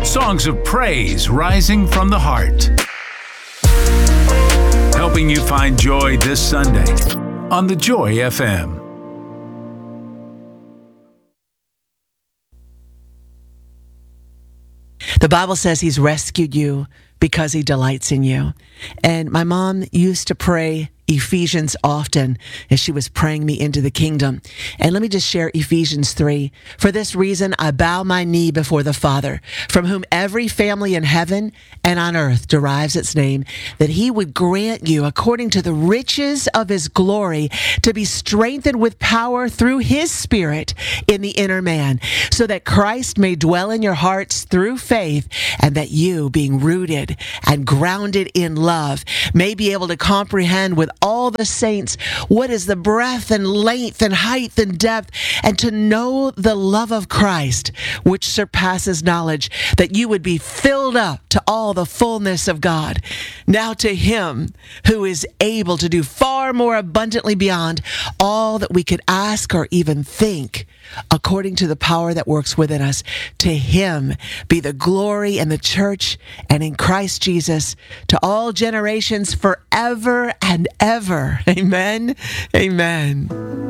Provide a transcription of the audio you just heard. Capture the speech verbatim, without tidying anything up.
Songs of praise rising from the heart. Helping you find joy this Sunday on The Joy F M. The Bible says he's rescued you because he delights in you. And my mom used to pray Ephesians often as she was praying me into the kingdom. And let me just share Ephesians three. For this reason, I bow my knee before the Father, from whom every family in heaven and on earth derives its name, that he would grant you, according to the riches of his glory, to be strengthened with power through his Spirit in the inner man, so that Christ may dwell in your hearts through faith, and that you, being rooted and grounded in love, may be able to comprehend with all the saints what is the breadth and length and height and depth, and to know the love of Christ, which surpasses knowledge, that you would be filled up to all the fullness of God. Now to him who is able to do far more abundantly beyond all that we could ask or even think, according to the power that works within us, to him be the glory in the church and in Christ Jesus to all generations forever and ever. Amen. Amen.